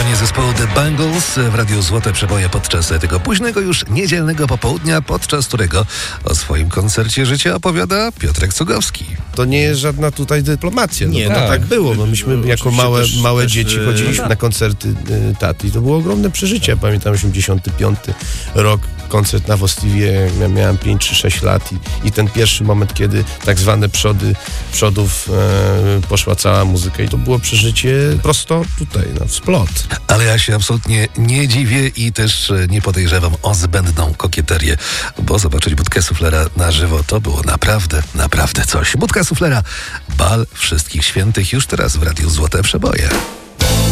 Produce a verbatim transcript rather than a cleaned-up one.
Wydanie zespołu The Bangles w Radiu Złote Przeboje podczas tego późnego już niedzielnego popołudnia, podczas którego o swoim koncercie życia opowiada Piotrek Cugowski. To nie jest żadna tutaj dyplomacja. No, Nie, to tak. tak było, bo myśmy No, jako oczywiście małe, też- małe też, dzieci e, chodziliśmy no na koncerty y, taty. To było ogromne przeżycie. Ja pamiętam osiemdziesiąty piąty rok, koncert na Wostliwie, ja miałem pięć czy sześć lat i, i ten pierwszy moment, kiedy tak zwane przody, przodów e, poszła cała muzyka i to było przeżycie prosto tutaj, no, w splot. Ale ja się absolutnie nie dziwię i też e, nie podejrzewam o zbędną kokieterię, bo zobaczyć Budkę Suflera na żywo to było naprawdę, naprawdę coś. Budka Suflera, bal Wszystkich Świętych już teraz w Radiu Złote Przeboje.